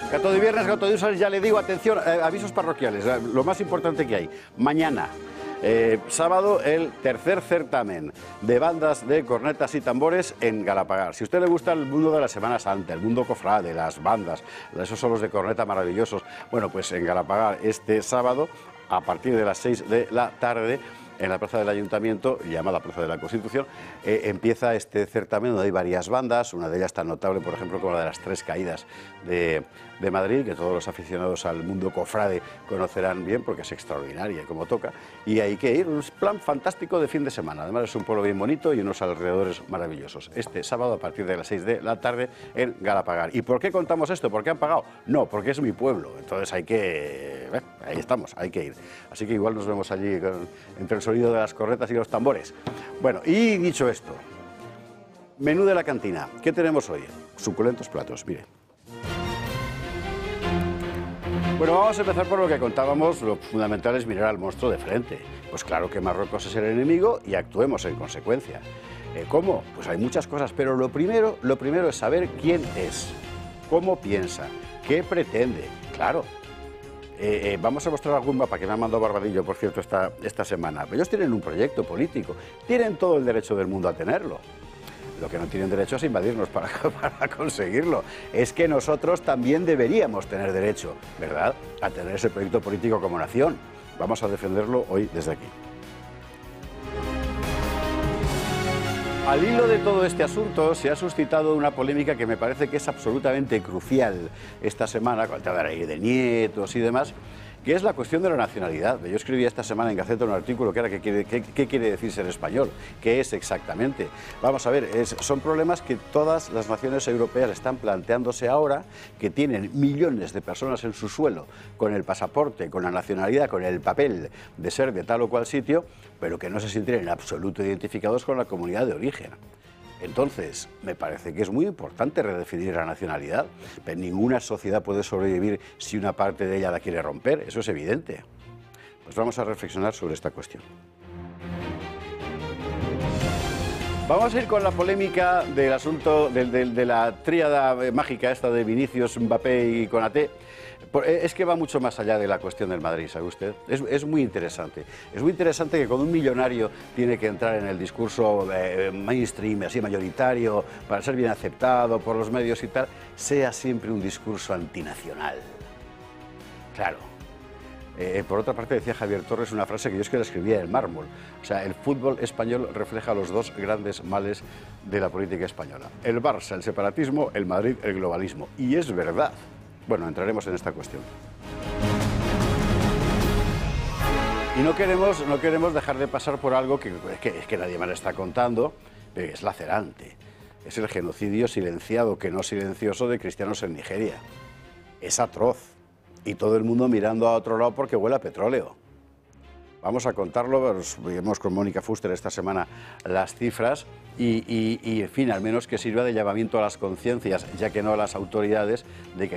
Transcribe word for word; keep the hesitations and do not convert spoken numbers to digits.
Gato de viernes, gato de usas, ya le digo, atención, eh, avisos parroquiales, eh, lo más importante que hay. Mañana, eh, sábado, el tercer certamen de bandas de cornetas y tambores en Galapagar. Si a usted le gusta el mundo de la Semana Santa, el mundo cofrade, las bandas, esos solos de corneta maravillosos, bueno, pues en Galapagar este sábado, a partir de las seis de la tarde, en la plaza del Ayuntamiento, llamada Plaza de la Constitución, eh, empieza este certamen donde hay varias bandas, una de ellas tan notable, por ejemplo, como la de las Tres Caídas de, de Madrid, que todos los aficionados al mundo cofrade conocerán bien porque es extraordinaria como toca, y hay que ir, un plan fantástico de fin de semana. Además es un pueblo bien bonito y unos alrededores maravillosos. Este sábado a partir de las seis de la tarde en Galapagar. ¿Y por qué contamos esto? ¿Por qué han pagado? No, porque es mi pueblo, entonces hay que... Eh, ahí estamos, hay que ir. Así que igual nos vemos allí con, entre el sonido de las cornetas y los tambores. Bueno, y dicho esto, menú de la cantina. ¿Qué tenemos hoy? Suculentos platos, mire. Bueno, vamos a empezar por lo que contábamos, lo fundamental es mirar al monstruo de frente. Pues claro que Marruecos es el enemigo y actuemos en consecuencia. Eh, ¿Cómo? Pues hay muchas cosas, pero lo primero, lo primero es saber quién es, cómo piensa, qué pretende. Claro. Eh, eh, vamos a mostrar algún mapa que me ha mandado Barbadillo, por cierto, esta, esta semana. Ellos tienen un proyecto político, tienen todo el derecho del mundo a tenerlo. Lo que no tienen derecho es invadirnos para, para conseguirlo. Es que nosotros también deberíamos tener derecho, ¿verdad?, a tener ese proyecto político como nación. Vamos a defenderlo hoy desde aquí. Al hilo de todo este asunto se ha suscitado una polémica que me parece que es absolutamente crucial esta semana, con el tema de nietos y demás, que es la cuestión de la nacionalidad. Yo escribí esta semana en Gaceta un artículo que era qué quiere, qué, qué quiere decir ser español, qué es exactamente. Vamos a ver, es, son problemas que todas las naciones europeas están planteándose ahora, que tienen millones de personas en su suelo con el pasaporte, con la nacionalidad, con el papel de ser de tal o cual sitio, pero que no se sienten en absoluto identificados con la comunidad de origen. Entonces, me parece que es muy importante redefinir la nacionalidad. Pero ninguna sociedad puede sobrevivir si una parte de ella la quiere romper, eso es evidente. Pues vamos a reflexionar sobre esta cuestión. Vamos a ir con la polémica del asunto de, de, de la tríada mágica esta de Vinicius, Mbappé y Konaté. Es que va mucho más allá de la cuestión del Madrid, ¿sabe usted? Es, es muy interesante. Es muy interesante que cuando un millonario tiene que entrar en el discurso eh, mainstream, así mayoritario, para ser bien aceptado por los medios y tal, sea siempre un discurso antinacional. Claro. Eh, por otra parte, decía Javier Torres una frase que yo es que la escribía en el mármol. O sea, el fútbol español refleja los dos grandes males de la política española. El Barça, el separatismo, el Madrid, el globalismo. Y es verdad. Bueno, entraremos en esta cuestión. Y no queremos, no queremos dejar de pasar por algo que, que, que nadie me lo está contando, pero es lacerante. Es el genocidio silenciado, que no silencioso, de cristianos en Nigeria. Es atroz. Y todo el mundo mirando a otro lado porque huele a petróleo. Vamos a contarlo, vimos con Mónica Fuster esta semana las cifras y, y, y, en fin, al menos que sirva de llamamiento a las conciencias, ya que no a las autoridades, de que